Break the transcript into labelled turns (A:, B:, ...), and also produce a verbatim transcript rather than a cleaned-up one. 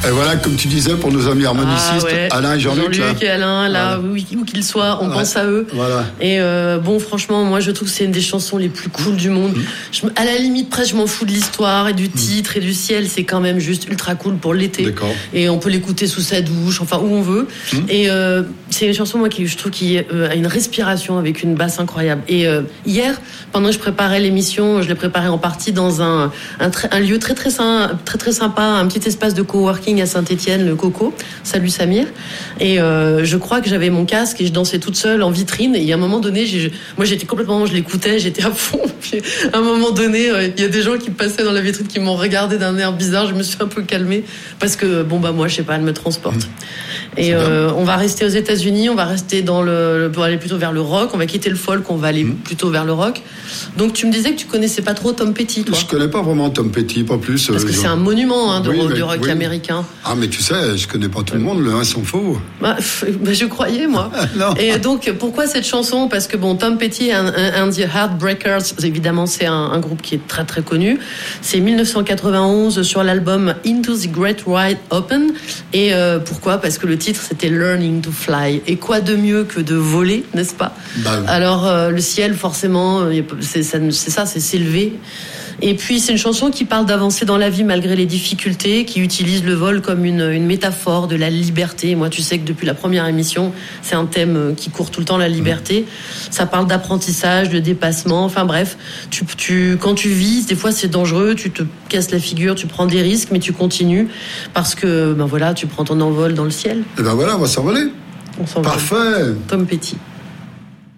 A: Et voilà, comme tu disais, pour nos amis harmonicistes, ah ouais. Alain et Jean-Luc.
B: Jean-Luc et Alain, là, voilà. où, où qu'ils soient, on ouais. pense à eux.
A: Voilà.
B: Et euh, bon, franchement, moi, je trouve que c'est une des chansons les plus cool du monde. Mmh. Je, à la limite, presque, je m'en fous de l'histoire et du titre mmh. et du ciel. C'est quand même juste ultra cool pour l'été.
A: D'accord.
B: Et on peut l'écouter sous sa douche, enfin, où on veut. Mmh. Et euh, c'est une chanson, moi, qui je trouve qui euh, a une respiration avec une basse incroyable. Et euh, hier, pendant que je préparais l'émission, je l'ai préparée en partie dans un, un, un lieu très, très, très, très sympa, un petit espace de coworking à Saint-Étienne, le Coco. Salut Samir. Et euh, je crois que j'avais mon casque et je dansais toute seule en vitrine. Et à un moment donné, j'ai, moi j'étais complètement, je l'écoutais, j'étais à fond. Puis à un moment donné, il euh, y a des gens qui passaient dans la vitrine qui m'ont regardé d'un air bizarre. Je me suis un peu calmée parce que bon bah moi je sais pas, elle me transporte. Mmh. Et euh, on va rester aux États-Unis, on va rester dans le, pour aller plutôt vers le rock. On va quitter le folk, on va aller mmh. plutôt vers le rock. Donc tu me disais que tu connaissais pas trop Tom Petty, toi.
A: Je connais pas vraiment Tom Petty, pas plus.
B: Parce que
A: euh,
B: c'est un monument hein, de,
A: oui, mais,
B: du rock
A: oui.
B: américain.
A: Ah mais tu sais, je connais pas tout le monde, le un s'en fout.
B: Bah, bah, je croyais moi.
A: Non.
B: Et donc pourquoi cette chanson ? Parce que bon, Tom Petty and The Heartbreakers, évidemment c'est un, un groupe qui est très très connu. C'est dix-neuf cent quatre-vingt-onze sur l'album Into the Great Wide Open. Et euh, pourquoi ? Parce que le titre c'était Learning to Fly. Et quoi de mieux que de voler, n'est-ce pas ?
A: Bah, oui.
B: Alors euh, le ciel forcément, c'est, c'est ça, c'est s'élever. Et puis c'est une chanson qui parle d'avancer dans la vie malgré les difficultés, qui utilise le vol comme une, une métaphore de la liberté. Moi, tu sais que depuis la première émission, c'est un thème qui court tout le temps, la liberté. Ça parle d'apprentissage, de dépassement. Enfin bref, tu, tu, quand tu vises, des fois c'est dangereux, tu te casses la figure, tu prends des risques, mais tu continues parce que ben voilà, tu prends ton envol dans le ciel.
A: Et ben voilà, on va s'envoler.
B: On s'envole.
A: Parfait.
B: Tom Petty.